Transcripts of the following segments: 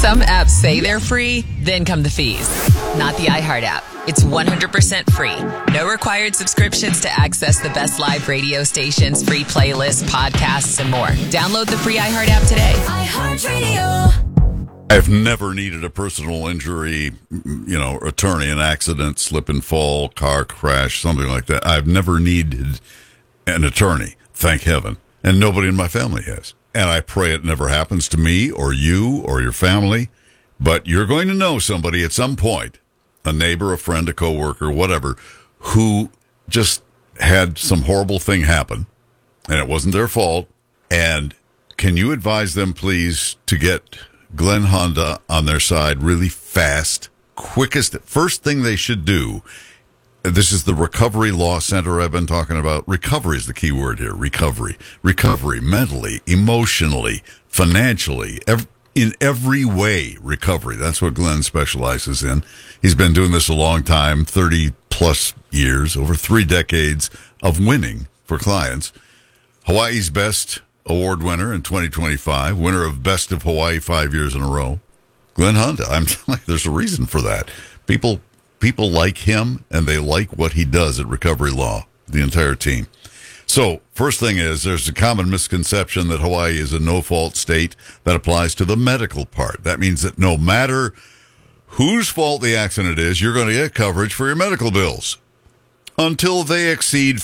Some apps say they're free, then come the fees. Not the iHeart app. It's 100% free. No required subscriptions to access the best live radio stations, free playlists, podcasts, and more. Download the free iHeart app today. iHeartRadio. I've never needed a personal injury, attorney, an accident, slip and fall, car crash, something like that. I've never needed an attorney, thank heaven. And nobody in my family has. And I pray it never happens to me or you or your family. But you're going to know somebody at some point, a neighbor, a friend, a coworker, whatever, who just had some horrible thing happen, and it wasn't their fault. And can you advise them, please, to get Glenn Honda on their side really fast, first thing they should do. This is the Recovery Law Center I've been talking about. Recovery is the key word here. Recovery, mentally, emotionally, financially, in every way, recovery. That's what Glenn specializes in. He's been doing this a long time, 30 plus years, over 3 decades of winning for clients. Hawaii's Best Award winner in 2025, winner of Best of Hawaii 5 years in a row. Glenn Honda, I'm telling you, there's a reason for that. People like him, and they like what he does at Recovery Law, the entire team. So, first thing is, there's a common misconception that Hawaii is a no-fault state that applies to the medical part. That means that no matter whose fault the accident is, you're going to get coverage for your medical bills. Until they exceed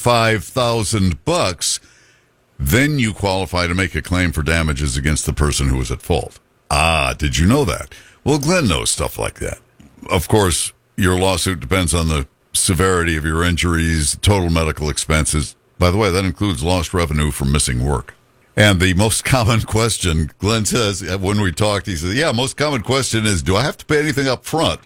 $5,000, then you qualify to make a claim for damages against the person who was at fault. Ah, did you know that? Well, Glenn knows stuff like that. Of course, your lawsuit depends on the severity of your injuries, total medical expenses. By the way, that includes lost revenue from missing work. And the most common question, Glenn says, when we talked, he said, most common question is, do I have to pay anything up front?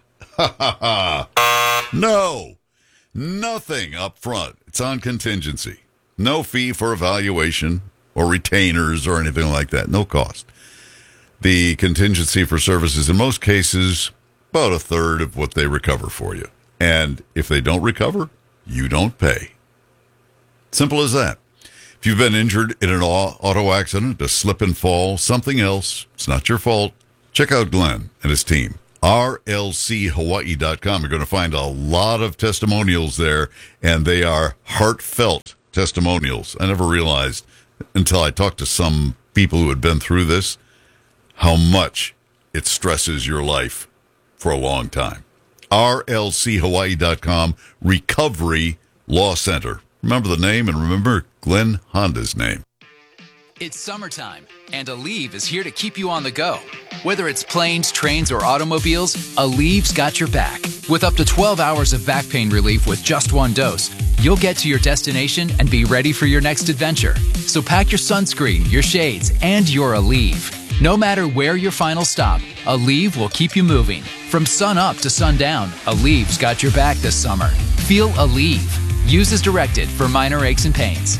No, nothing up front. It's on contingency. No fee for evaluation or retainers or anything like that. No cost. The contingency for services, in most cases, about a third of what they recover for you. And if they don't recover, you don't pay. Simple as that. If you've been injured in an auto accident, a slip and fall, something else, it's not your fault, check out Glenn and his team. RLCHawaii.com. You're going to find a lot of testimonials there, and they are heartfelt testimonials. I never realized until I talked to some people who had been through this how much it stresses your life for a long time. RLCHawaii.com, Recovery Law Center. Remember the name, and remember Glenn Honda's name. It's summertime, and Aleve is here to keep you on the go. Whether it's planes, trains, or automobiles, Aleve's got your back. With up to 12 hours of back pain relief with just one dose, you'll get to your destination and be ready for your next adventure. So pack your sunscreen, your shades, and your Aleve. No matter where your final stop, Aleve will keep you moving. From sun up to sundown, Aleve's got your back this summer. Feel Aleve. Use as directed for minor aches and pains.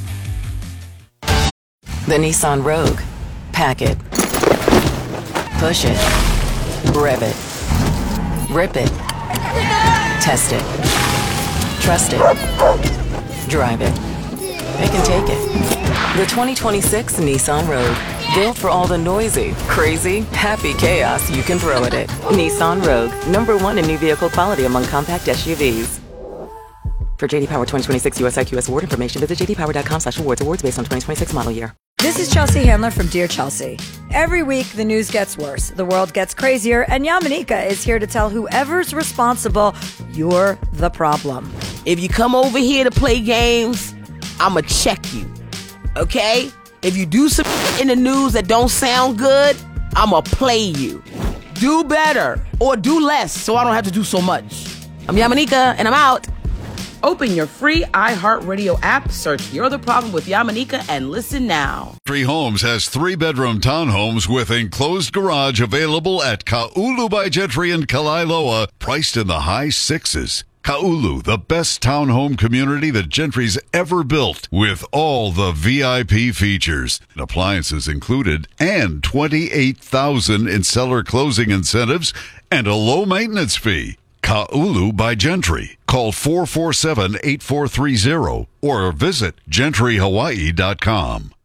The Nissan Rogue. Pack it. Push it. Rev it. Rip it. Test it. Trust it. Drive it. It can take it. The 2026 Nissan Rogue. Built for all the noisy, crazy, happy chaos you can throw at it. Nissan Rogue. #1 in new vehicle quality among compact SUVs. For JD Power 2026 US IQS award information, visit jdpower.com/awards. Awards based on 2026 model year. This is Chelsea Handler from Dear Chelsea. Every week, the news gets worse, the world gets crazier, and Yamanika is here to tell whoever's responsible, you're the problem. If you come over here to play games, I'ma check you, okay? If you do some in the news that don't sound good, I'ma play you. Do better, or do less, so I don't have to do so much. I'm Yamanika, and I'm out. Open your free iHeartRadio app, search You're the Problem with Yamanika, and listen now. Tree Homes has 3-bedroom townhomes with enclosed garage available at Ka'ulu by Gentry in Kalailoa, priced in the high sixes. Ka'ulu, the best townhome community that Gentry's ever built, with all the VIP features, appliances included, and $28,000 in seller closing incentives and a low maintenance fee. Ka'ulu by Gentry. Call 447-8430 or visit gentryhawaii.com.